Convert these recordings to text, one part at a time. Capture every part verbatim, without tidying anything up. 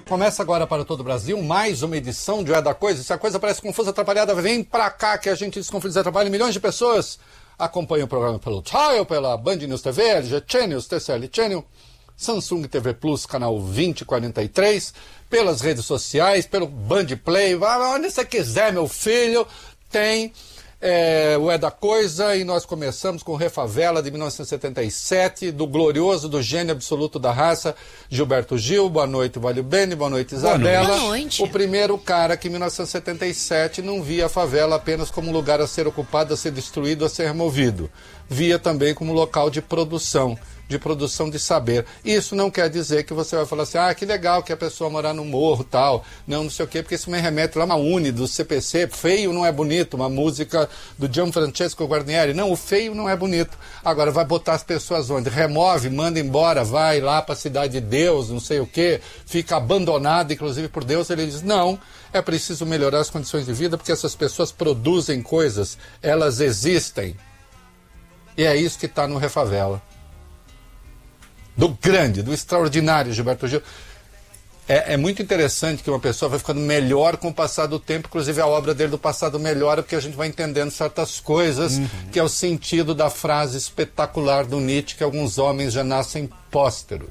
Começa agora para todo o Brasil mais uma edição de O É da Coisa. Se a coisa parece confusa, atrapalhada, vem pra cá que a gente desconfia, desatrapalha. Milhões de pessoas acompanham o programa pelo Tile, pela Band News T V, L G Channels, T C L Channel, Samsung T V Plus, canal vinte e quarenta e três, pelas redes sociais, pelo Band Play, onde você quiser, meu filho, tem é, o É da Coisa, e nós começamos com Refavela de mil novecentos e setenta e sete, do glorioso, do gênio absoluto da raça, Gilberto Gil. Boa noite, Valio Bene, boa noite, Isabela. Boa noite. O primeiro cara que em mil novecentos e setenta e sete não via a favela apenas como lugar a ser ocupado, a ser destruído, a ser removido. Via também como local de produção, de produção de saber. Isso não quer dizer que você vai falar assim, ah, que legal que a pessoa morar no morro, tal. Não, não sei o quê, porque isso me remete lá a uma Uni do C P C, feio não é bonito, uma música do Gianfrancesco Guarnieri. Não, o feio não é bonito. Agora, vai botar as pessoas onde? Remove, manda embora, vai lá para a Cidade de Deus, não sei o quê, fica abandonado, inclusive por Deus. Ele diz, não, é preciso melhorar as condições de vida, porque essas pessoas produzem coisas, elas existem. E é isso que está no Refavela. Do grande, do extraordinário Gilberto Gil. É, é muito interessante que uma pessoa vai ficando melhor com o passar do tempo, inclusive a obra dele do passado melhora, porque a gente vai entendendo certas coisas, uhum. que é o sentido da frase espetacular do Nietzsche, que alguns homens já nascem pósteros.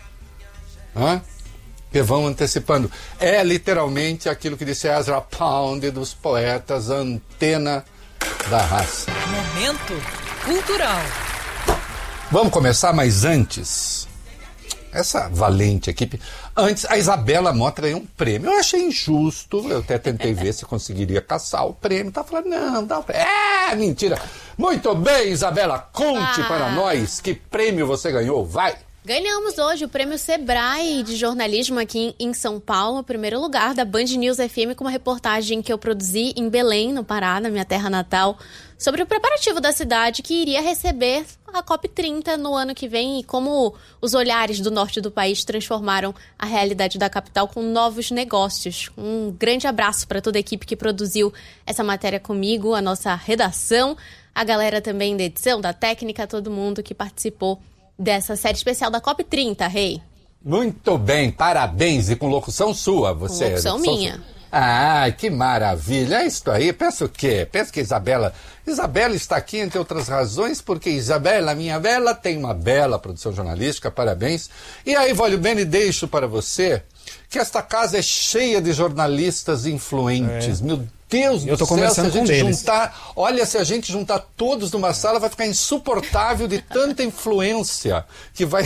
Hã? Que vão antecipando. É literalmente aquilo que disse Ezra Pound dos poetas, a antena da raça. Momento cultural. Vamos começar, mas antes, essa valente equipe, antes a Isabela Mota ganhou um prêmio. Eu achei injusto, eu até tentei ver se conseguiria caçar o prêmio, tá falando, não, dá o prêmio. É, mentira. Muito bem, Isabela, conte ah. para nós que prêmio você ganhou, vai. Ganhamos hoje o prêmio Sebrae de jornalismo aqui em São Paulo, primeiro lugar da Band News F M, com uma reportagem que eu produzi em Belém, no Pará, na minha terra natal, sobre o preparativo da cidade que iria receber a COP trinta no ano que vem e como os olhares do norte do país transformaram a realidade da capital com novos negócios. Um grande abraço para toda a equipe que produziu essa matéria comigo, a nossa redação, a galera também da edição, da técnica, todo mundo que participou dessa série especial da COP trinta, Rei. Muito bem, parabéns, e com locução sua, você. Com locução minha. Sua. Ah, que maravilha, é isso aí. Pensa o quê? Pensa que Isabela... Isabela está aqui, entre outras razões, porque Isabela, minha bela, tem uma bela produção jornalística, parabéns. E aí, Valio Bene, deixo para você que esta casa é cheia de jornalistas influentes. É. Meu Deus Eu do tô céu, se a gente deles. juntar... Olha, se a gente juntar todos numa sala, vai ficar insuportável de tanta influência que vai...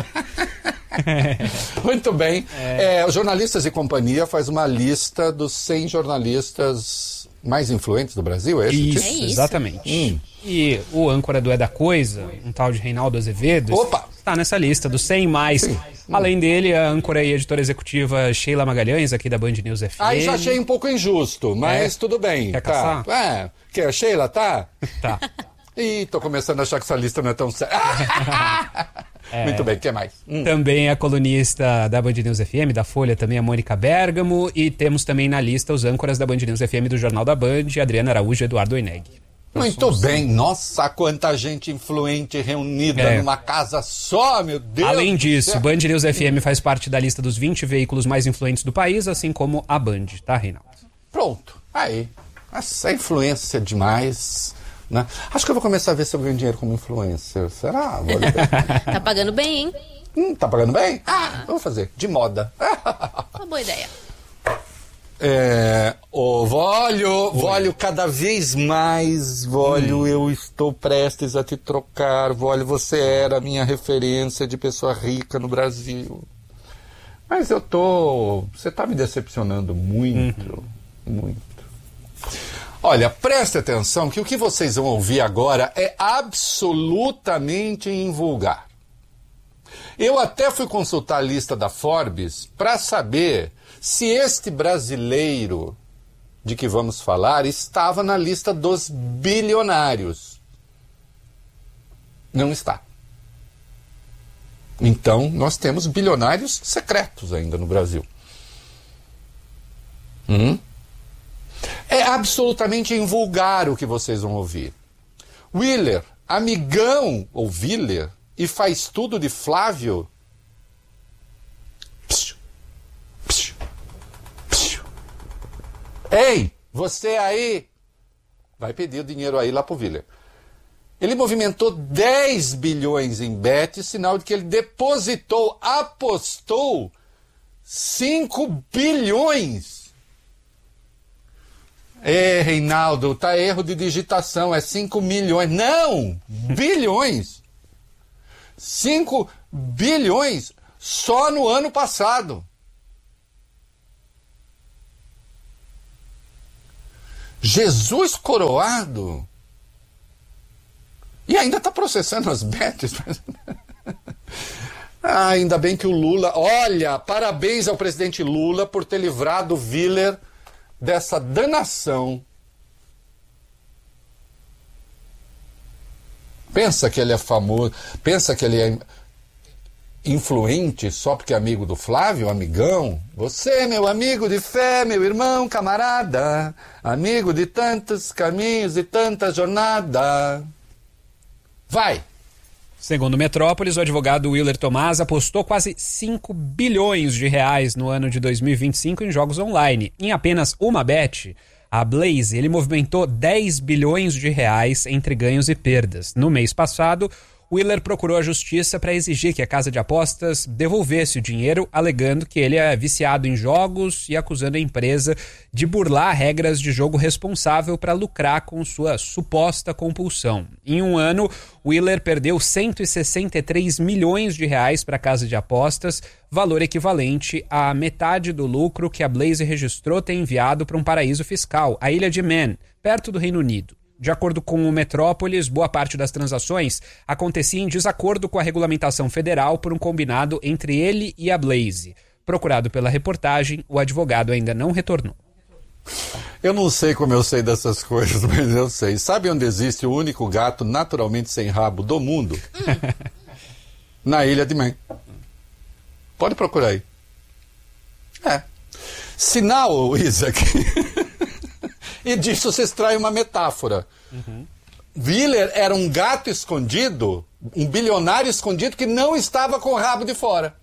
Muito bem. É. É, os Jornalistas e Companhia faz uma lista dos cem jornalistas mais influentes do Brasil, é isso? Isso, é isso. Exatamente. Hum. E o âncora do É da Coisa, um tal de Reinaldo Azevedo, Opa. está nessa lista dos cem mais. Sim. Além dele, a âncora e editora executiva Sheila Magalhães, aqui da Band News F M. Aí já achei um pouco injusto, mas é. tudo bem. Quer tá. caçar? É. Quer a Sheila, tá? Tá. Ih, tô começando a achar que essa lista não é tão séria. É. Muito bem, o que mais? Hum. Também a colunista da Band News F M, da Folha, também a Mônica Bergamo. E temos também na lista os âncoras da Band News F M do Jornal da Band, Adriana Araújo e Eduardo Oineg. Muito bem, nossa, quanta gente influente reunida é. numa casa só, meu Deus. Além disso, céu. Band News F M faz parte da lista dos vinte veículos mais influentes do país, assim como a Band, tá, Reinaldo? Pronto, aí. Essa influência demais... Né? Acho que eu vou começar a ver se eu ganho dinheiro como influencer. Será? Tá pagando bem, hein? Hum, tá pagando bem? Ah, eu vou fazer. De moda. Uma boa ideia. É, ô, Vólio, Vólio, cada vez mais, Vólio, hum. eu estou prestes a te trocar. Vólio, você era a minha referência de pessoa rica no Brasil. Mas eu tô... Você tá me decepcionando muito, uhum. muito. Olha, preste atenção que o que vocês vão ouvir agora é absolutamente invulgar. Eu até fui consultar a lista da Forbes para saber se este brasileiro de que vamos falar estava na lista dos bilionários. Não está. Então, nós temos bilionários secretos ainda no Brasil. Hum? É absolutamente invulgar o que vocês vão ouvir. Willer, amigão, ou Willer, e faz tudo de Flávio. Psiu, psiu. Ei, você aí, vai pedir o dinheiro aí lá pro Willer. Ele movimentou dez bilhões em bet, sinal de que ele depositou, apostou cinco bilhões. É, Reinaldo, tá erro de digitação, é cinco milhões. Não, bilhões. cinco bilhões só no ano passado. Jesus coroado. E ainda está processando as bets. Ah, ainda bem que o Lula... Olha, parabéns ao presidente Lula por ter livrado o Willer dessa danação. Pensa que ele é famoso, pensa que ele é influente só porque é amigo do Flávio, amigão? Você, meu amigo de fé, meu irmão, camarada, amigo de tantos caminhos e tanta jornada. Vai! Segundo Metrópolis, o advogado Willer Tomás apostou quase cinco bilhões de reais no ano de dois mil e vinte e cinco em jogos online. Em apenas uma bet, a Blaze, ele movimentou dez bilhões de reais entre ganhos e perdas. No mês passado, Willer procurou a justiça para exigir que a casa de apostas devolvesse o dinheiro, alegando que ele é viciado em jogos e acusando a empresa de burlar regras de jogo responsável para lucrar com sua suposta compulsão. Em um ano, Willer perdeu cento e sessenta e três milhões de reais para a casa de apostas, valor equivalente à metade do lucro que a Blaze registrou ter enviado para um paraíso fiscal, a Ilha de Man, perto do Reino Unido. De acordo com o Metrópolis, boa parte das transações acontecia em desacordo com a regulamentação federal por um combinado entre ele e a Blaze. Procurado pela reportagem, o advogado ainda não retornou. Eu não sei como eu sei dessas coisas, mas eu sei. Sabe onde existe o único gato naturalmente sem rabo do mundo? Na Ilha de Man. Pode procurar aí. É. Sinal, Isaac... E disso se extrai uma metáfora. Uhum. Willer era um gato escondido, um bilionário escondido que não estava com o rabo de fora.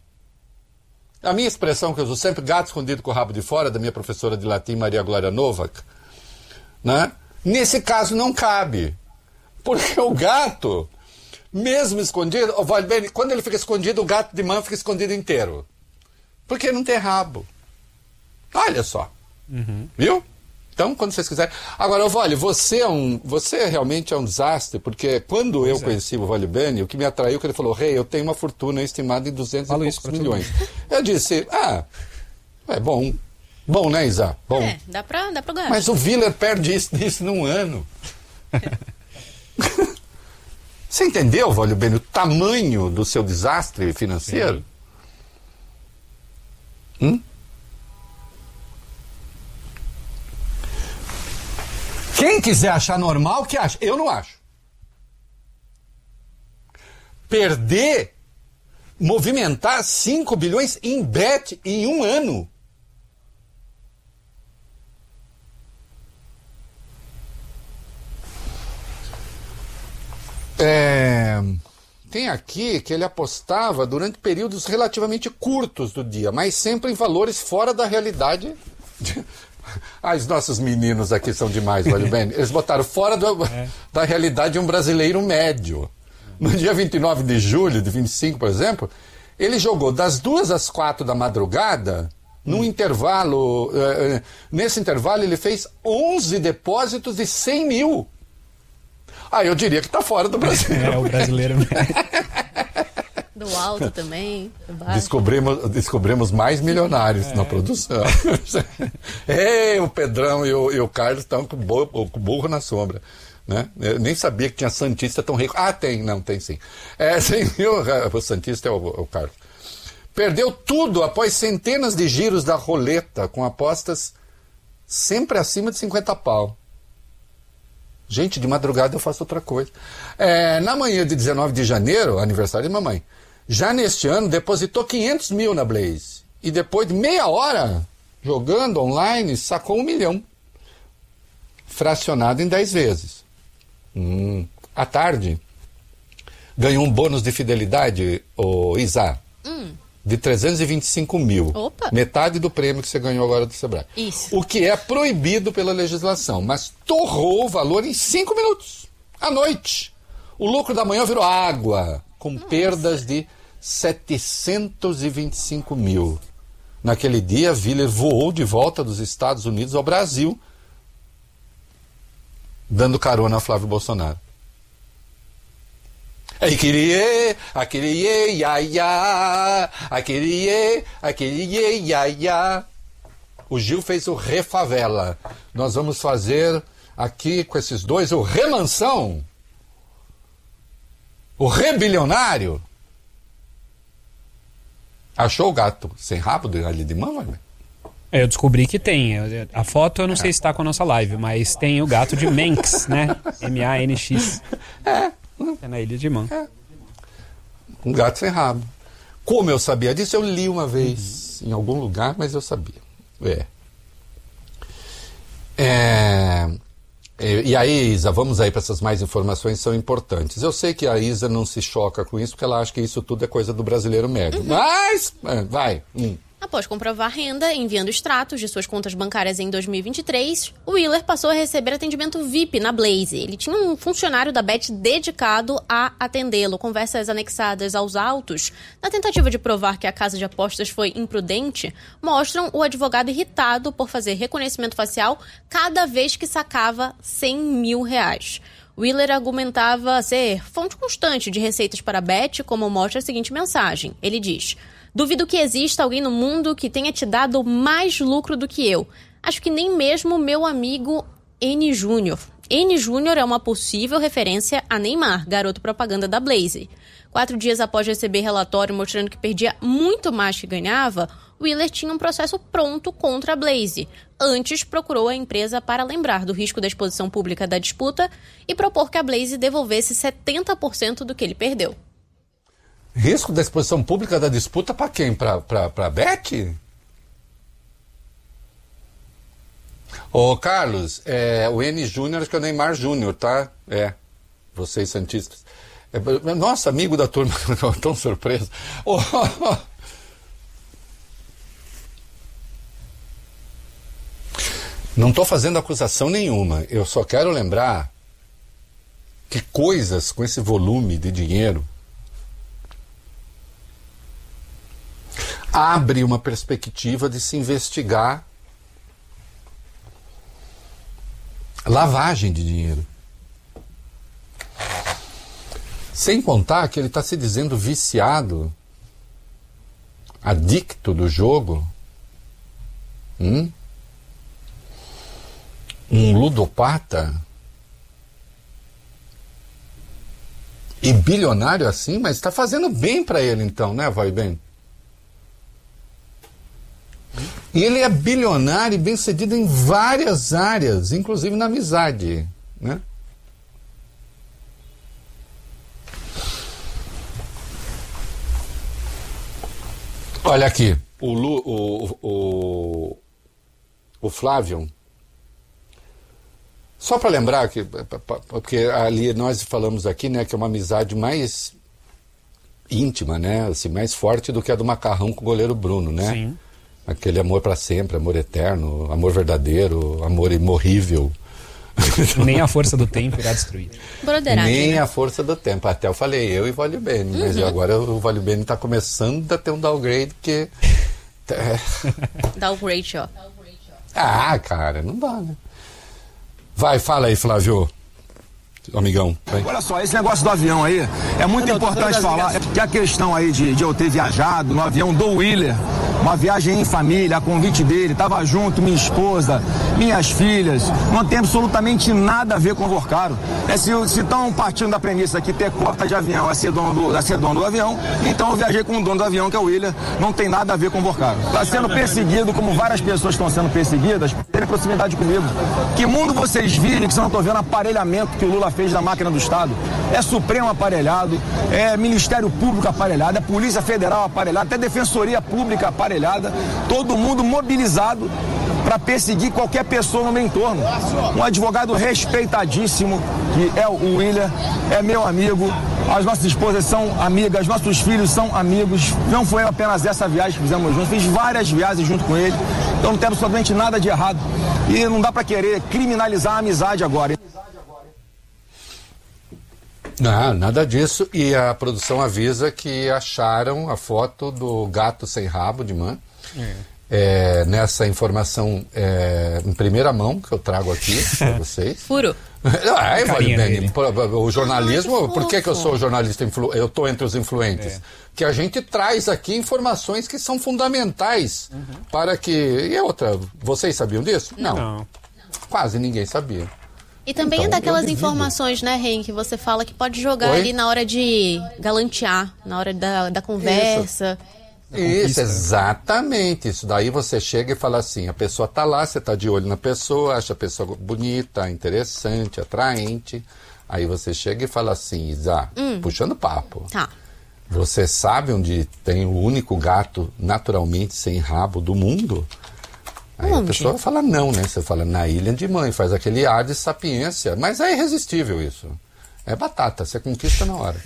A minha expressão que eu uso sempre, gato escondido com o rabo de fora, da minha professora de latim, Maria Glória Novak, né? Nesse caso não cabe. Porque o gato, mesmo escondido, quando ele fica escondido, o gato de mão fica escondido inteiro. Porque não tem rabo. Olha só. Uhum. Viu? Então, quando vocês quiserem... Agora, Vole, você, é um, você realmente é um desastre, porque quando pois eu é. conheci o Vole Bene, o que me atraiu, que ele falou, rei, hey, eu tenho uma fortuna estimada em duzentos Falo e poucos milhões. Eu disse, ah, é bom. Bom, né, Isa? Bom. É, dá pra, dá pra ganhar. Mas o Willer perde isso, isso num ano. Você entendeu, Vole Bene, o tamanho do seu desastre financeiro? Sim. Hum? Quem quiser achar normal, que acha. Eu não acho. Perder, movimentar cinco bilhões em bet em um ano. É, tem aqui que ele apostava durante períodos relativamente curtos do dia, mas sempre em valores fora da realidade. De... Ah, os nossos meninos aqui são demais, olha bem. Eles botaram fora do, é. da realidade de um brasileiro médio. No dia vinte e nove de julho de vinte e cinco, por exemplo, ele jogou das duas às quatro da madrugada, num hum. intervalo. Uh, nesse intervalo, ele fez onze depósitos de cem mil. Ah, eu diria que está fora do Brasil. É, o brasileiro médio. Do alto também. Descobrimos, descobrimos mais milionários é. na produção. É, o Pedrão e o, e o Carlos estão com o burro, com o burro na sombra. Né? Eu nem sabia que tinha Santista tão rico. Ah, tem, não, tem sim. É, sim o, o Santista é o, o Carlos. Perdeu tudo após centenas de giros da roleta, com apostas sempre acima de cinquenta pau. Gente, de madrugada eu faço outra coisa. É, na manhã de dezenove de janeiro, aniversário de mamãe, já neste ano depositou quinhentos mil na Blaze. E depois de meia hora, jogando online, sacou um milhão. Fracionado em dez vezes. Hum, à tarde, ganhou um bônus de fidelidade, o Isa. Hum. de trezentos e vinte e cinco mil. Opa. Metade do prêmio que você ganhou agora do Sebrae. Isso. O que é proibido pela legislação, mas torrou o valor em cinco minutos, à noite. O lucro da manhã virou água, com Nossa. perdas de setecentos e vinte e cinco mil. Naquele dia, Willer voou de volta dos Estados Unidos ao Brasil, dando carona a Flávio Bolsonaro. Aquele aquele ia, ia, aquele ia, aquele ia, ia, ia. O Gil fez o Refavela. Nós vamos fazer aqui com esses dois o Remansão, o Rebilionário. Achou o gato sem rabo ali de mão, né? Eu descobri que tem. A foto eu não sei se está com a nossa live, mas tem o gato de Manx, né? M A N X. É. É na Ilha de Man. É. Um gato sem rabo. Como eu sabia disso? Eu li uma vez uhum. em algum lugar, mas eu sabia. É. É... E aí, Isa, vamos aí para essas mais informações que são importantes. Eu sei que a Isa não se choca com isso, porque ela acha que isso tudo é coisa do brasileiro médio. Uhum. Mas, vai. Hum. Após comprovar renda enviando extratos de suas contas bancárias em dois mil e vinte e três, o Willer passou a receber atendimento V I P na Blaze. Ele tinha um funcionário da Bet dedicado a atendê-lo. Conversas anexadas aos autos, na tentativa de provar que a casa de apostas foi imprudente, mostram o advogado irritado por fazer reconhecimento facial cada vez que sacava cem mil reais. Willer argumentava ser fonte constante de receitas para a Bet, como mostra a seguinte mensagem. Ele diz: duvido que exista alguém no mundo que tenha te dado mais lucro do que eu. Acho que nem mesmo meu amigo N. Júnior. N. Júnior é uma possível referência a Neymar, garoto propaganda da Blaze. Quatro dias após receber relatório mostrando que perdia muito mais que ganhava, Willer tinha um processo pronto contra a Blaze. Antes, procurou a empresa para lembrar do risco da exposição pública da disputa e propor que a Blaze devolvesse setenta por cento do que ele perdeu. Risco da exposição pública da disputa para quem? Para a Bet? Ô, Carlos, é, o N. Júnior, acho que é o Neymar Júnior, tá? É, vocês santistas. É, nossa, amigo da turma, tão surpreso. Oh, oh, oh. Não estou fazendo acusação nenhuma, eu só quero lembrar que coisas com esse volume de dinheiro abre uma perspectiva de se investigar lavagem de dinheiro. Sem contar que ele está se dizendo viciado, adicto do jogo, hum? um ludopata e bilionário assim, mas está fazendo bem para ele então, né, vai bem? E ele é bilionário e bem-sucedido em várias áreas, inclusive na amizade, né? Olha aqui, o, Lu, o, o, o Flávio, só para lembrar, que, porque ali nós falamos aqui, né, que é uma amizade mais íntima, né, assim, mais forte do que a do Macarrão com o goleiro Bruno, né? Sim. Aquele amor para sempre, amor eterno, amor verdadeiro, amor imorrível. Nem a força do tempo irá destruir. Nem a força do tempo. Até eu falei, eu e Vale Bene, mas uhum. agora o Vale Bene está começando a ter um downgrade, porque... Downgrade, ó. Ah, cara, não dá, né? Vai, fala aí, Flávio. Amigão. Vai. Olha só, esse negócio do avião aí, é muito não, importante falar que a questão aí de, de eu ter viajado no avião do Willer, uma viagem em família, a convite dele, tava junto, minha esposa, minhas filhas, não tem absolutamente nada a ver com o Vorcaro. É, se estão partindo da premissa que ter cota de avião é ser, dono do, é ser dono do avião, então eu viajei com o dono do avião, que é o Willer, não tem nada a ver com o Vorcaro. Está sendo perseguido, como várias pessoas estão sendo perseguidas, ter proximidade comigo. Que mundo vocês virem que você não estão vendo aparelhamento que o Lula fez da máquina do Estado? É Supremo aparelhado, é Ministério Público aparelhado, é Polícia Federal aparelhada, até Defensoria Pública aparelhada, todo mundo mobilizado para perseguir qualquer pessoa no meu entorno. Um advogado respeitadíssimo, que é o Willer, é meu amigo, as nossas esposas são amigas, nossos filhos são amigos. Não foi apenas essa viagem que fizemos juntos, fiz várias viagens junto com ele, então não tem absolutamente nada de errado. E não dá para querer criminalizar a amizade agora. Não, nada disso. E a produção avisa que acharam a foto do gato sem rabo de mãe. É. É, nessa informação é, em primeira mão que eu trago aqui para vocês. Furo. É, Beni, o jornalismo, por que, que eu sou jornalista influ, eu estou entre os influentes? É. Que a gente traz aqui informações que são fundamentais uhum. para que... E outra, vocês sabiam disso? Não. Não. Quase ninguém sabia. E também então, é daquelas informações, né, Ren, que você fala que pode jogar Oi? ali na hora de galantear, na hora da, da conversa. Isso. Isso, exatamente. Isso daí você chega e fala assim, a pessoa tá lá, você tá de olho na pessoa, acha a pessoa bonita, interessante, atraente. Aí você chega e fala assim, Isa, hum. puxando papo. Tá. Você sabe onde tem o único gato naturalmente sem rabo do mundo? Aí Onde? a pessoa fala não, né? Você fala na Ilha de Mãe, faz aquele ar de sapiência. Mas é irresistível isso. É batata, você conquista na hora.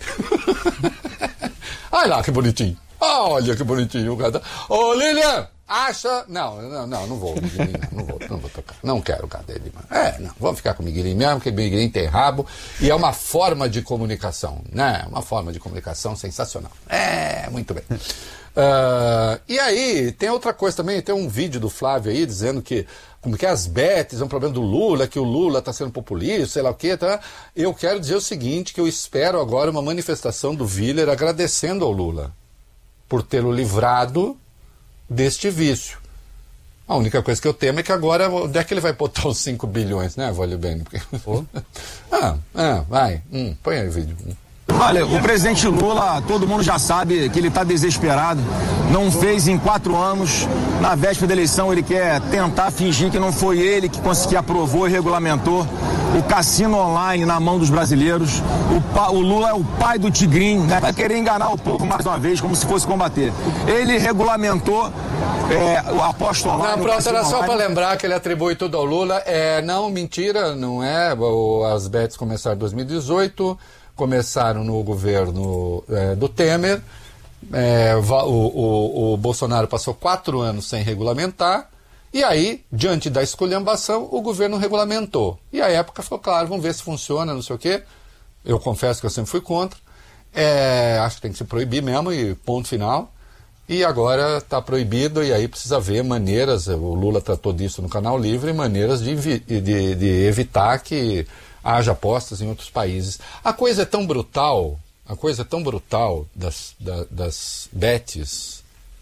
Olha lá que bonitinho. Olha que bonitinho o gato. Ô, Lilian, acha... Não, não, não, não vou, Miguelinho, não, não vou, não vou tocar. Não quero o gato dele, mano. É, não, vamos ficar com o Miguelinho mesmo, porque o Miguelinho tem rabo e é uma forma de comunicação, né? Uma forma de comunicação sensacional. É, muito bem. Uh, e aí, tem outra coisa também, tem um vídeo do Flávio aí dizendo que como que as betes é um problema do Lula, que o Lula está sendo populista, sei lá o quê, tá? Eu quero dizer o seguinte, que eu espero agora uma manifestação do Willer agradecendo ao Lula por tê-lo livrado deste vício. A única coisa que eu temo é que agora, onde é que ele vai botar os cinco bilhões, né, Vale Bene? Oh. ah, ah, vai, hum, põe aí o vídeo. Olha, o presidente Lula, todo mundo já sabe que ele está desesperado, não fez em quatro anos, na véspera da eleição ele quer tentar fingir que não foi ele que conseguiu, aprovou e regulamentou o cassino online na mão dos brasileiros. O, pa, o Lula é o pai do tigrinho, né? Vai querer enganar o povo mais uma vez, como se fosse combater. Ele regulamentou é, o aposto online. Não, pronto, era só para lembrar que ele atribui tudo ao Lula. É, não, mentira, não é. O, as betes começaram em dois mil e dezoito, começaram no governo é, do Temer. É, o, o, o Bolsonaro passou quatro anos sem regulamentar. E aí, diante da esculhambação, o governo regulamentou. E a época ficou claro, vamos ver se funciona, não sei o quê. Eu confesso que eu sempre fui contra. É, acho que tem que se proibir mesmo e ponto final. E agora está proibido e aí precisa ver maneiras, o Lula tratou disso no Canal Livre, maneiras de, de, de evitar que haja apostas em outros países. A coisa é tão brutal, a coisa é tão brutal das, da, das betes.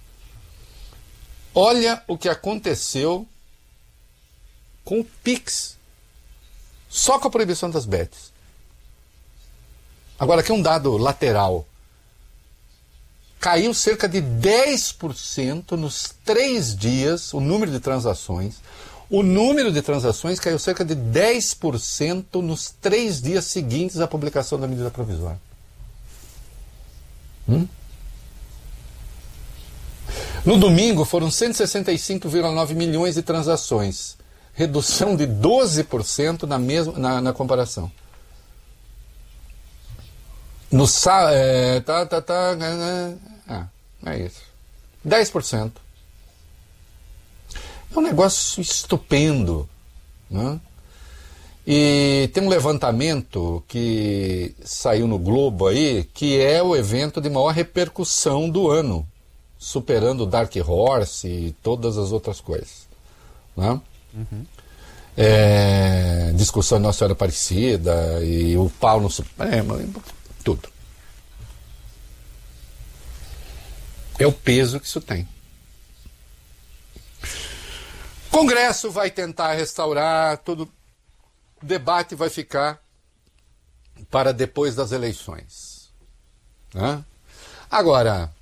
Olha o que aconteceu com o Pix, só com a proibição das betes. Agora, aqui um dado lateral. Caiu cerca de dez por cento nos três dias o número de transações. O número de transações caiu cerca de dez por cento nos três dias seguintes à publicação da medida provisória. Hum? No domingo foram cento e sessenta e cinco vírgula nove milhões de transações, redução de doze por cento na, mesma, na, na comparação. No sábado, é, tá, tá, tá, é, ah, é isso, dez por cento. É um negócio estupendo, né? E tem um levantamento que saiu no Globo aí, que é o evento de maior repercussão do ano, superando o Dark Horse e todas as outras coisas, né? Uhum. É, discussão de Nossa Senhora Aparecida e o pau no Supremo, tudo. É o peso que isso tem. Congresso vai tentar restaurar, todo o debate vai ficar para depois das eleições, né? Agora,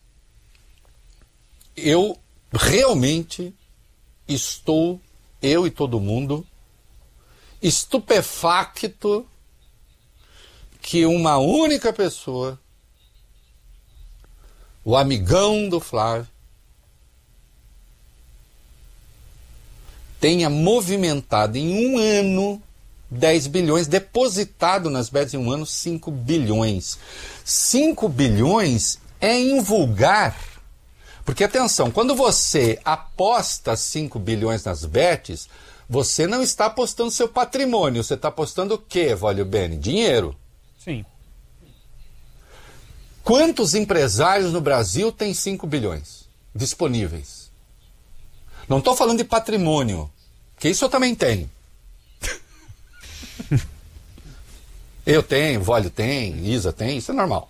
eu realmente estou, eu e todo mundo, estupefacto que uma única pessoa, o amigão do Flávio, tenha movimentado em um ano dez bilhões, depositado nas bets em um ano cinco bilhões. cinco bilhões é invulgar. Porque, atenção, quando você aposta cinco bilhões nas bets, você não está apostando seu patrimônio, você está apostando o quê, Vólio Bene? Dinheiro. Sim. Quantos empresários no Brasil têm cinco bilhões disponíveis? Não estou falando de patrimônio, que isso eu também tenho. Eu tenho, Vólio tem, Isa tem, isso é normal.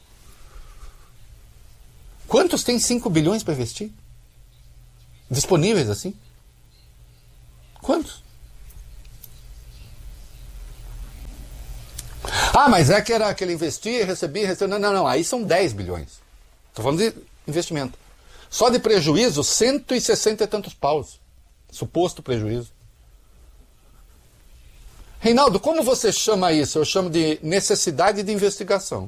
Quantos têm cinco bilhões para investir? Disponíveis assim? Quantos? Ah, mas é que era que ele investia, recebia, recebia. Não, não, não. Aí são dez bilhões. Estou falando de investimento. Só de prejuízo, cento e sessenta e tantos paus. Suposto prejuízo. Reinaldo, como você chama isso? Eu chamo de necessidade de investigação.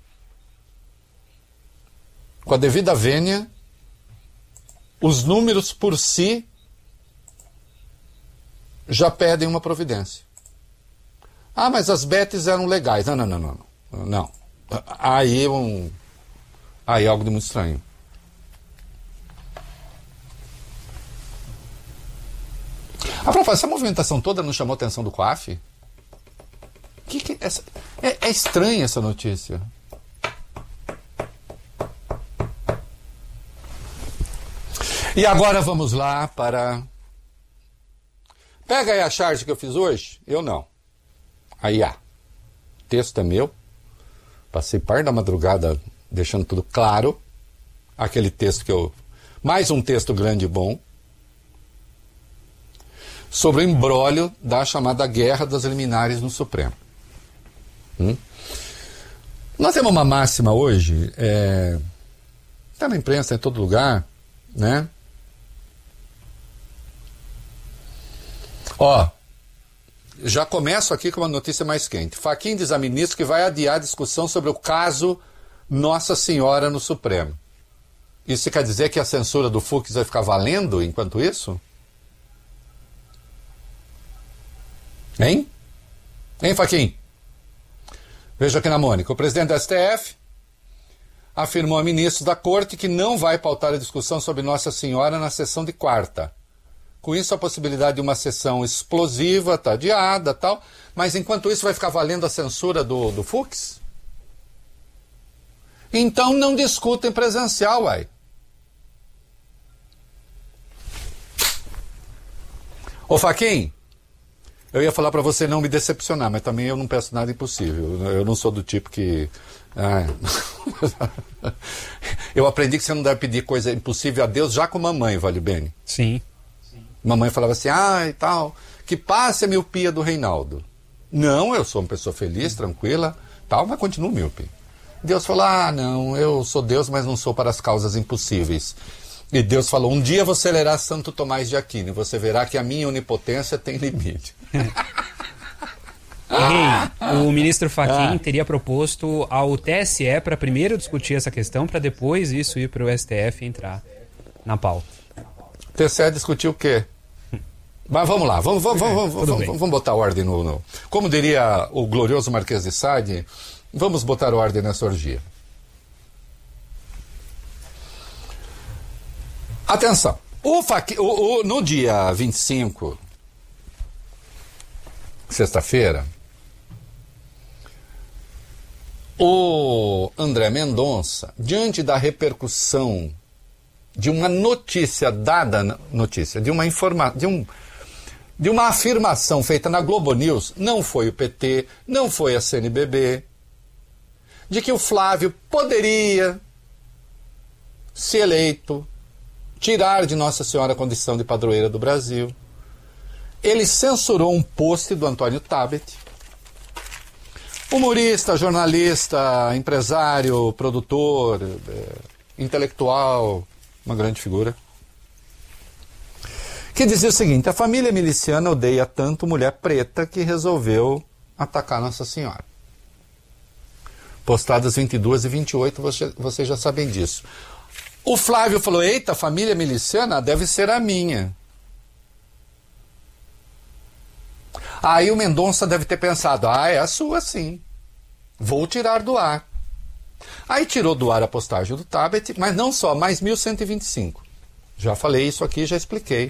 Com a devida vênia, os números por si já pedem uma providência. Ah, mas as bets eram legais. Não, não, não, não. Não. Aí, um, aí é algo de muito estranho. A propósito, essa movimentação toda não chamou a atenção do COAF? Que que essa, é, é estranha essa notícia. E agora vamos lá para... Pega aí a charge que eu fiz hoje. Eu não. Aí, ah, o texto é meu. Passei parte da madrugada deixando tudo claro. Aquele texto que eu... Mais um texto grande e bom. Sobre o imbróglio da chamada Guerra das Liminares no Supremo. Hum? Nós temos uma máxima hoje, é... está na imprensa, em todo lugar, né? Ó, já começo aqui com uma notícia mais quente. Fachin diz a ministro que vai adiar a discussão sobre o caso Nossa Senhora no Supremo. Isso quer dizer que a censura do Fux vai ficar valendo enquanto isso? Hein? Hein, Fachin? Veja aqui na Mônica. O presidente da S T F afirmou a ministros da Corte que não vai pautar a discussão sobre Nossa Senhora na sessão de quarta. Com isso, a possibilidade de uma sessão explosiva está adiada e tal. Mas enquanto isso vai ficar valendo a censura do, do Fux? Então não discutem presencial, uai. Ô Fachin, eu ia falar para você não me decepcionar, mas também eu não peço nada impossível. Eu não sou do tipo que... Ah, eu aprendi que você não deve pedir coisa impossível a Deus já com mamãe, Vale Bene. Sim. Mamãe falava assim, ah, e tal, que passe a miopia do Reinaldo. Não, eu sou uma pessoa feliz, tranquila, tal, mas continuo míope. Deus falou, ah, não, eu sou Deus, mas não sou para as causas impossíveis. E Deus falou, um dia você lerá Santo Tomás de Aquino, e você verá que a minha onipotência tem limite. Rei, o ministro Fachin ah. teria proposto ao T S E para primeiro discutir essa questão, para depois isso ir para o S T F e entrar na pauta. O T S E discutiu o quê? Mas vamos lá, vamos, vamos, vamos, vamos, vamos, vamos botar ordem no, no... Como diria o glorioso Marquês de Sade, vamos botar ordem nessa orgia. Atenção, o Fachin, o, o, no dia vinte e cinco, sexta-feira, o André Mendonça, diante da repercussão de uma notícia dada, notícia, de uma informação, de um... de uma afirmação feita na Globo News, não foi o P T, não foi a C N B B, de que o Flávio poderia, se eleito, tirar de Nossa Senhora a condição de padroeira do Brasil. Ele censurou um post do Antônio Tabet, humorista, jornalista, empresário, produtor, é, intelectual, uma grande figura, que dizia o seguinte: a família miliciana odeia tanto mulher preta que resolveu atacar Nossa Senhora. Postadas vinte e duas e vinte e oito, você, vocês já sabem disso. O Flávio falou, eita, a família miliciana deve ser a minha. Aí o Mendonça deve ter pensado, ah, é a sua sim. Vou tirar do ar. Aí tirou do ar a postagem do Tabet, mas não só, mais mil cento e vinte e cinco. Já falei isso aqui, já expliquei.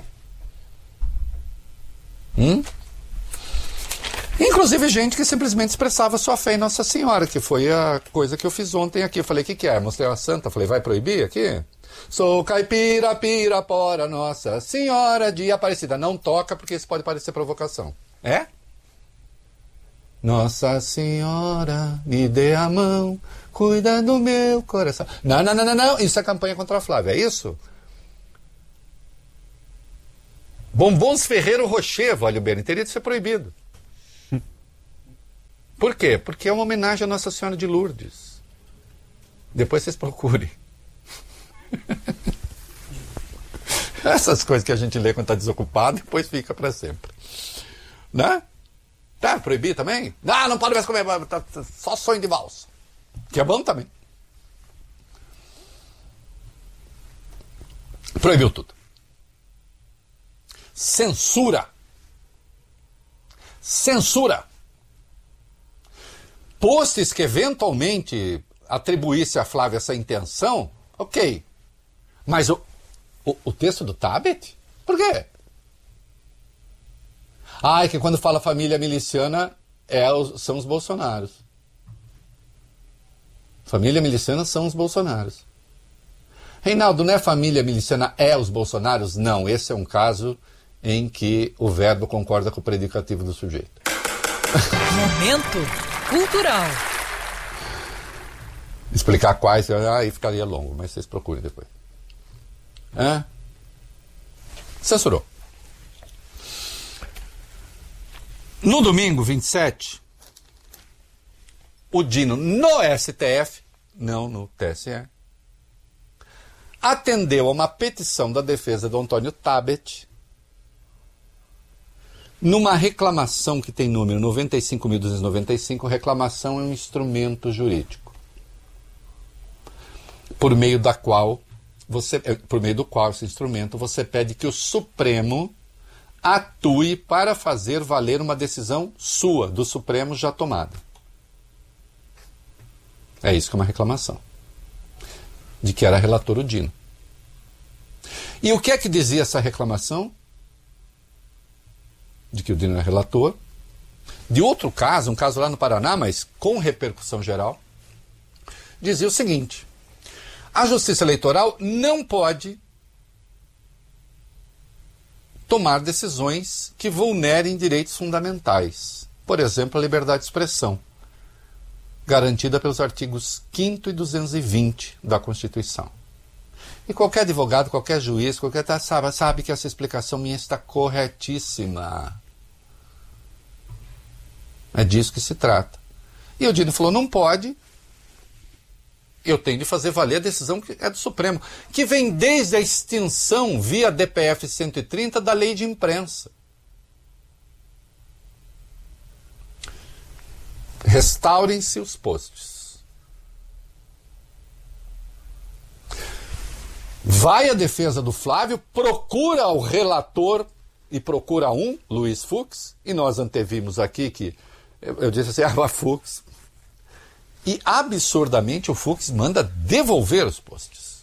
Hum? Inclusive gente que simplesmente expressava sua fé em Nossa Senhora, que foi a coisa que eu fiz ontem aqui. Eu falei, o que, que é? Mostrei uma santa, falei, vai proibir aqui? Sou caipira, pirapora, Nossa Senhora de Aparecida. Não toca porque isso pode parecer provocação. É? Nossa Senhora, me dê a mão, cuida do meu coração. Não, não, não, não, não. Isso é campanha contra a Flávia, é isso? Bombons Ferreiro Rocher, vale o bem, teria de ser proibido. Por quê? Porque é uma homenagem a Nossa Senhora de Lourdes. Depois vocês procurem. Essas coisas que a gente lê quando está desocupado, depois fica para sempre. Né? Tá, proibir também? Não, não pode mais comer, tá, tá, só sonho de valsa. Que é bom também. Proibiu tudo. Censura. Censura. Posts que eventualmente atribuísse a Flávia essa intenção, ok. Mas o, o, o texto do Tabet? Por quê? Ah, é que quando fala família miliciana é os, são os bolsonaros. Família miliciana são os bolsonaros. Reinaldo, não é família miliciana, é os bolsonaros? Não, esse é um caso em que o verbo concorda com o predicativo do sujeito. Momento cultural. Explicar quais, aí ficaria longo, mas vocês procurem depois. Hã? Censurou. No domingo vinte e sete, o Dino no S T F, não no T S E, atendeu a uma petição da defesa do Antônio Tabet numa reclamação que tem número noventa e cinco mil duzentos e noventa e cinco. Reclamação é um instrumento jurídico por meio da qual você, por meio do qual esse instrumento você pede que o Supremo atue para fazer valer uma decisão sua, do Supremo, já tomada. É isso que é uma reclamação. De que era relator o Dino. E o que é que dizia essa reclamação? De que o Dino era relator. De outro caso, um caso lá no Paraná, mas com repercussão geral, dizia o seguinte: a Justiça Eleitoral não pode tomar decisões que vulnerem direitos fundamentais. Por exemplo, a liberdade de expressão, garantida pelos artigos quinto e duzentos e vinte da Constituição. E qualquer advogado, qualquer juiz, qualquer sabe, sabe que essa explicação minha está corretíssima. É disso que se trata. E o Dino falou, não pode, eu tenho de fazer valer a decisão que é do Supremo, que vem desde a extinção, via D P F cento e trinta, da lei de imprensa. Restaurem-se os posts. Vai a defesa do Flávio, procura o relator, e procura um, Luiz Fux, e nós antevimos aqui que, eu, eu disse assim, ah, Fux... E absurdamente o Fux manda devolver os posts.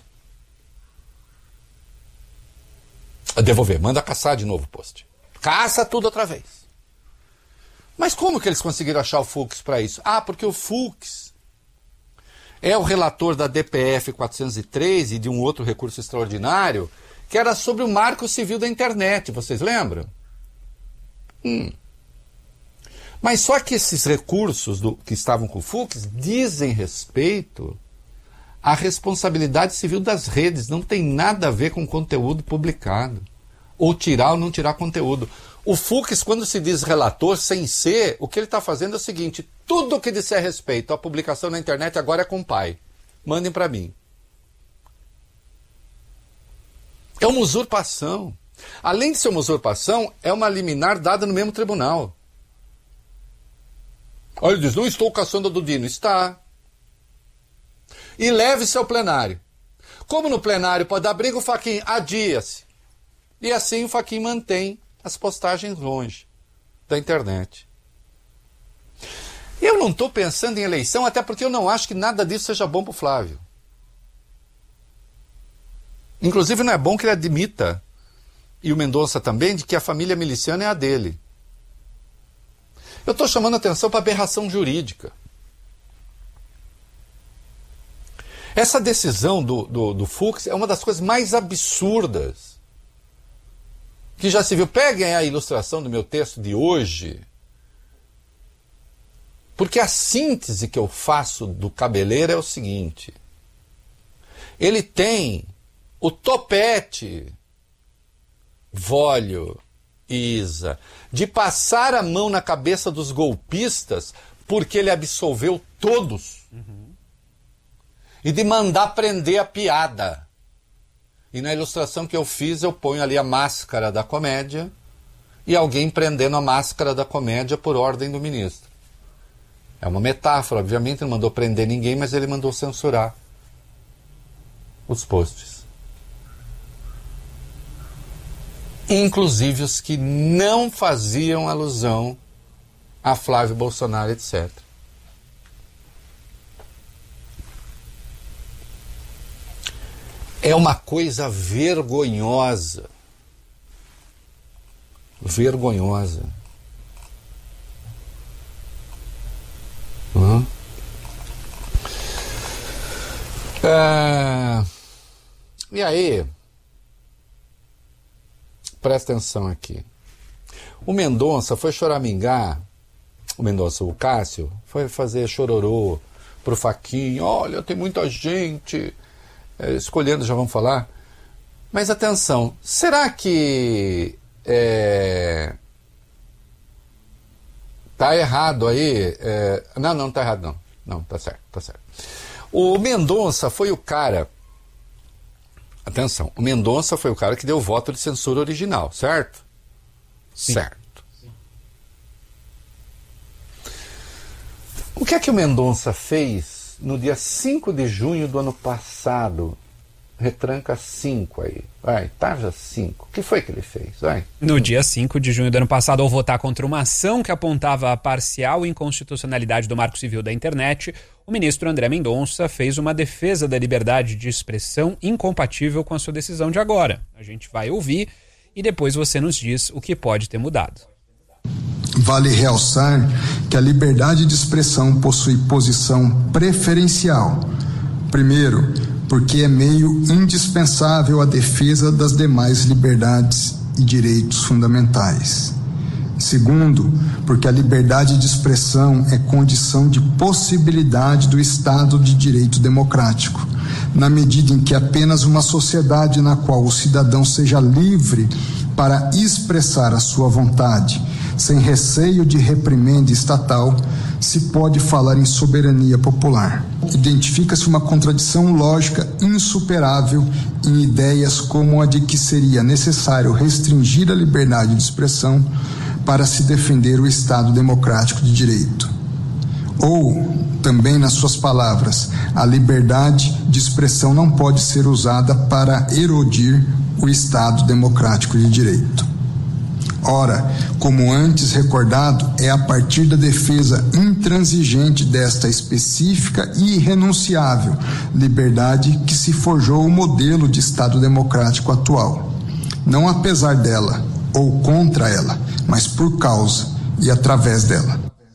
Devolver, manda caçar de novo o post. Caça tudo outra vez. Mas como que eles conseguiram achar o Fux para isso? Ah, porque o Fux é o relator da D P F quatrocentos e três e de um outro recurso extraordinário que era sobre o Marco Civil da Internet, vocês lembram? Hum. Mas só que esses recursos do, que estavam com o Fux dizem respeito à responsabilidade civil das redes. Não tem nada a ver com conteúdo publicado. Ou tirar ou não tirar conteúdo. O Fux, quando se diz relator, sem ser, o que ele está fazendo é o seguinte: tudo que disser respeito à publicação na internet agora é com o pai. Mandem para mim. É uma usurpação. Além de ser uma usurpação, é uma liminar dada no mesmo tribunal. Olha, ele diz, não estou caçando a do Dino. Está. E leve-se ao plenário. Como no plenário pode dar briga, o Fachin adia-se. E assim o Fachin mantém as postagens longe. da internet. Eu não estou pensando em eleição, até porque eu não acho que nada disso seja bom para o Flávio. Inclusive não é bom que ele admita, e o Mendonça também, de que a família miliciana é a dele. Eu estou chamando a atenção para a aberração jurídica. Essa decisão do, do, do Fux é uma das coisas mais absurdas que já se viu. Peguem a ilustração do meu texto de hoje, porque a síntese que eu faço do Cabeleira é o seguinte: ele tem o topete, Vólio e Isa, de passar a mão na cabeça dos golpistas porque ele absolveu todos. Uhum. E de mandar prender a piada. E na ilustração que eu fiz, eu ponho ali a máscara da comédia e alguém prendendo a máscara da comédia por ordem do ministro. É uma metáfora, obviamente, ele não mandou prender ninguém, mas ele mandou censurar os posts. Inclusive os que não faziam alusão a Flávio Bolsonaro, etcétera. É uma coisa vergonhosa. Vergonhosa. Uhum. Ah, e aí, presta atenção aqui. O Mendonça foi choramingar, o Mendonça, o Cássio, foi fazer chororô pro Faquinha. Olha, tem muita gente é, escolhendo, já vamos falar. Mas atenção, será que é, tá errado aí? É, não, não tá errado não. Não, tá certo, tá certo. O Mendonça foi o cara... Atenção, o Mendonça foi o cara que deu o voto de censura original, certo? Sim. Certo. Sim. O que é que o Mendonça fez no dia cinco de junho do ano passado? Retranca cinco aí. Vai, tarja cinco. O que foi que ele fez? Vai. No dia cinco de junho do ano passado, ao votar contra uma ação que apontava a parcial inconstitucionalidade do Marco Civil da Internet, o ministro André Mendonça fez uma defesa da liberdade de expressão incompatível com a sua decisão de agora. A gente vai ouvir e depois você nos diz o que pode ter mudado. Vale realçar que a liberdade de expressão possui posição preferencial. Primeiro, porque é meio indispensável à defesa das demais liberdades e direitos fundamentais. Segundo, porque a liberdade de expressão é condição de possibilidade do Estado de Direito democrático, na medida em que apenas uma sociedade na qual o cidadão seja livre para expressar a sua vontade, sem receio de reprimenda estatal, se pode falar em soberania popular. Identifica-se uma contradição lógica insuperável em ideias como a de que seria necessário restringir a liberdade de expressão para se defender o Estado democrático de direito. Ou, também nas suas palavras, a liberdade de expressão não pode ser usada para erodir o Estado democrático de direito. Ora, como antes recordado, é a partir da defesa intransigente desta específica e irrenunciável liberdade que se forjou o modelo de Estado democrático atual. Não apesar dela, ou contra ela, mas por causa e através dela.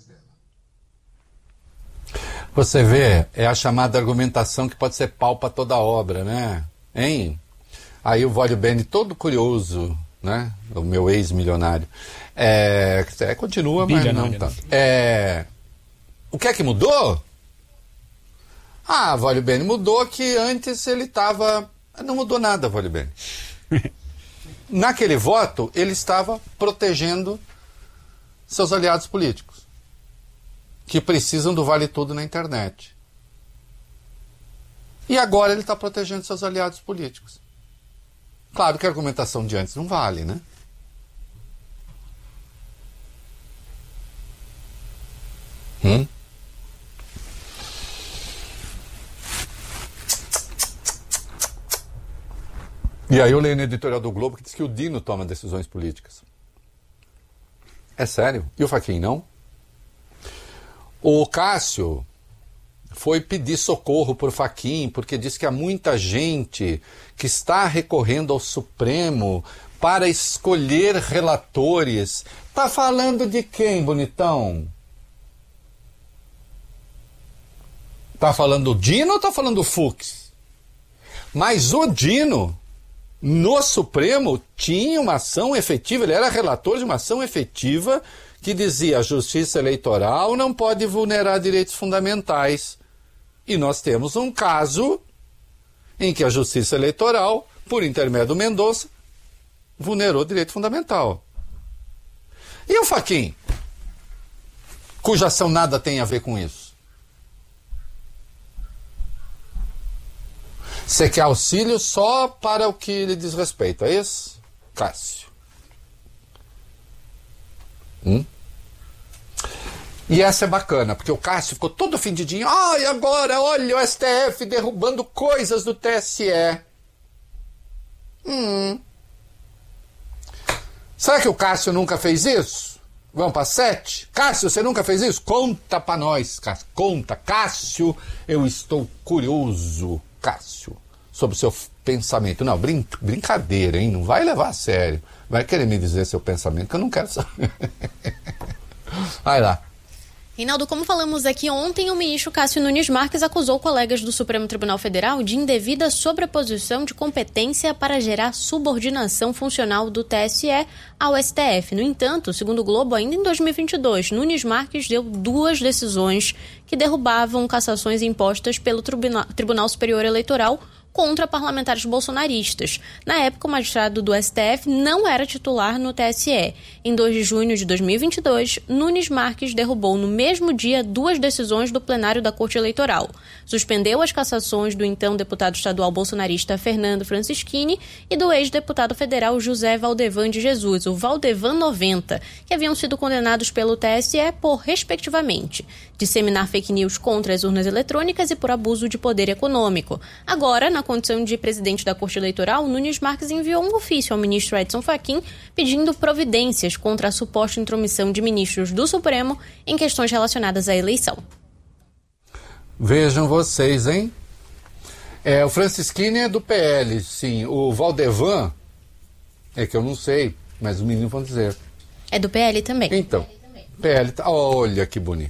Você vê, é a chamada argumentação que pode ser pau para toda obra, né? Hein? Aí o Vólio Bene, todo curioso, né? O meu ex-milionário. É, é, continua, mas não tanto. É, o que é que mudou? Ah, Vólio Bene, mudou que antes ele estava... Não mudou nada, Vólio Bene. Naquele voto, ele estava protegendo seus aliados políticos, que precisam do vale tudo na internet. E agora ele está protegendo seus aliados políticos. Claro que a argumentação de antes não vale, né? Hum? E aí eu leio no editorial do Globo que diz que o Dino toma decisões políticas. É sério? E o Fachin não? O Cássio foi pedir socorro por Fachin, porque diz que há muita gente que está recorrendo ao Supremo para escolher relatores. Tá falando de quem, bonitão? Tá falando do Dino ou tá falando do Fux? Mas o Dino, no Supremo, tinha uma ação efetiva, ele era relator de uma ação efetiva que dizia: a justiça eleitoral não pode vulnerar direitos fundamentais. E nós temos um caso em que a justiça eleitoral, por intermédio do Mendonça, vulnerou direito fundamental. E o Fachin, cuja ação nada tem a ver com isso? Você quer auxílio só para o que lhe diz respeito, é isso, Cássio? Hum? E essa é bacana, porque o Cássio ficou todo ofendidinho. Ai, ah, agora, olha o S T F derrubando coisas do T S E. Hum. Será que o Cássio nunca fez isso? Vamos para sete? Cássio, você nunca fez isso? Conta para nós, Cássio. Conta. Cássio, eu estou curioso, Cássio, sobre o seu pensamento. Não, brin brincadeira, hein? Não vai levar a sério. Vai querer me dizer seu pensamento, que eu não quero saber. Vai lá. Reinaldo, como falamos aqui ontem, o ministro Cássio Nunes Marques acusou colegas do Supremo Tribunal Federal de indevida sobreposição de competência para gerar subordinação funcional do T S E ao S T F. No entanto, segundo o Globo, ainda em dois mil e vinte e dois, Nunes Marques deu duas decisões que derrubavam cassações impostas pelo Tribunal, Tribunal Superior Eleitoral contra parlamentares bolsonaristas. Na época, o magistrado do S T F não era titular no T S E. Em dois de junho de dois mil e vinte e dois, Nunes Marques derrubou no mesmo dia duas decisões do plenário da Corte Eleitoral. Suspendeu as cassações do então deputado estadual bolsonarista Fernando Francischini e do ex-deputado federal José Valdevan de Jesus, o Valdevan noventa, que haviam sido condenados pelo T S E por, respectivamente, disseminar fake news contra as urnas eletrônicas e por abuso de poder econômico. Agora, na condição de presidente da Corte Eleitoral, Nunes Marques enviou um ofício ao ministro Edson Fachin pedindo providências contra a suposta intromissão de ministros do Supremo em questões relacionadas à eleição. Vejam vocês, hein? É, o Francischini é do P L, sim. O Valdevan, é que eu não sei, mas os meninos vão dizer. É do P L também. Então, P L, tá, olha que bonito.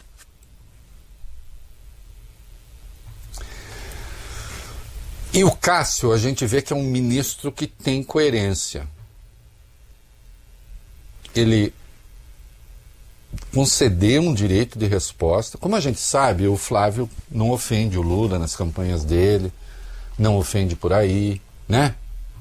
E o Cássio, a gente vê que é um ministro que tem coerência. Ele concedeu um direito de resposta. Como a gente sabe, o Flávio não ofende o Lula nas campanhas dele, não ofende por aí, né?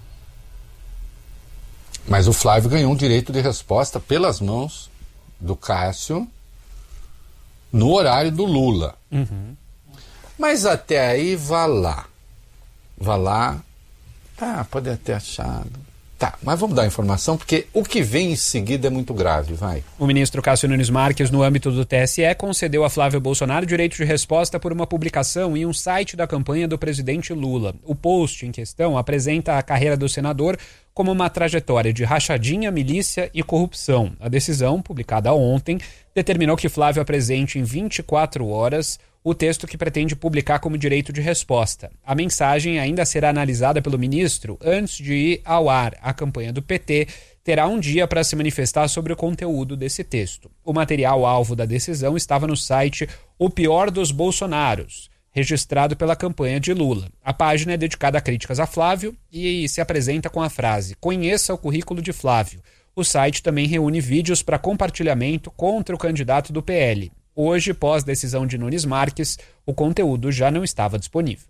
Mas o Flávio ganhou um direito de resposta pelas mãos do Cássio no horário do Lula. Uhum. Mas até aí, vá lá. Vá lá, tá, pode até achado. Tá, mas vamos dar informação, porque o que vem em seguida é muito grave, vai. O ministro Cássio Nunes Marques, no âmbito do T S E, concedeu a Flávio Bolsonaro direito de resposta por uma publicação em um site da campanha do presidente Lula. O post em questão apresenta a carreira do senador como uma trajetória de rachadinha, milícia e corrupção. A decisão, publicada ontem, determinou que Flávio apresente em vinte e quatro horas o texto que pretende publicar como direito de resposta. A mensagem ainda será analisada pelo ministro antes de ir ao ar. A campanha do P T terá um dia para se manifestar sobre o conteúdo desse texto. O material alvo da decisão estava no site O Pior dos Bolsonaros, registrado pela campanha de Lula. A página é dedicada a críticas a Flávio e se apresenta com a frase: "Conheça o currículo de Flávio". O site também reúne vídeos para compartilhamento contra o candidato do P L. Hoje, pós decisão de Nunes Marques, o conteúdo já não estava disponível.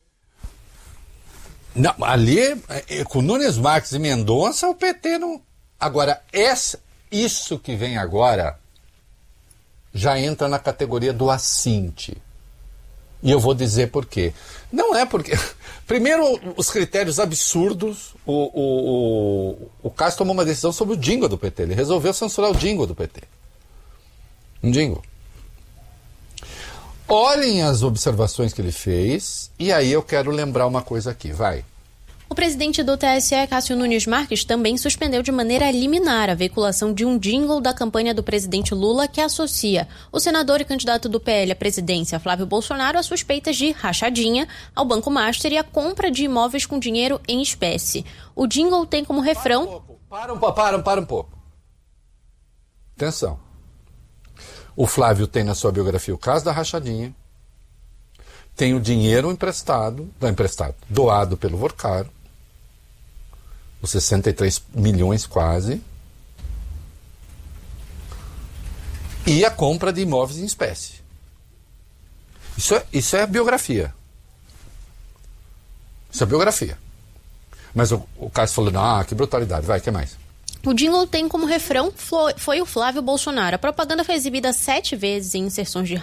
Não, ali, com Nunes Marques e Mendonça, o P T não... Agora, essa, isso que vem agora já entra na categoria do assinte. E eu vou dizer por quê. Não é porque... Primeiro, os critérios absurdos. O, o, o, o Cássio tomou uma decisão sobre o jingle do P T. Ele resolveu censurar o jingle do P T. Um jingle. Olhem as observações que ele fez, e aí eu quero lembrar uma coisa aqui, vai. O presidente do T S E, Cássio Nunes Marques, também suspendeu de maneira liminar a veiculação de um jingle da campanha do presidente Lula que associa o senador e candidato do P L à presidência, Flávio Bolsonaro, a suspeitas de rachadinha ao Banco Master e a compra de imóveis com dinheiro em espécie. O jingle tem como refrão... Para um pouco, para um, para, para um pouco. Atenção. O Flávio tem na sua biografia o caso da rachadinha, tem o dinheiro emprestado, não emprestado, doado pelo Vorcaro, os sessenta e três milhões quase, e a compra de imóveis em espécie. Isso é, isso é biografia. Isso é biografia. Mas o, o Cássio falou, ah, que brutalidade, vai, o que mais? O jingle tem como refrão foi o Flávio Bolsonaro. A propaganda foi exibida sete vezes em inserções de